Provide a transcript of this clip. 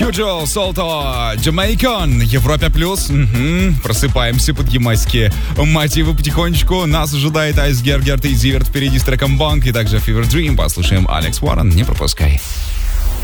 Юджо, Солто, Jamaican, Европа Плюс. Просыпаемся под ямайские мотивы потихонечку. Нас ожидает Айс Гергерт и Зиверт впереди с треком Банк и также Fever Dream. Послушаем Алекс Уоррен, не пропускай.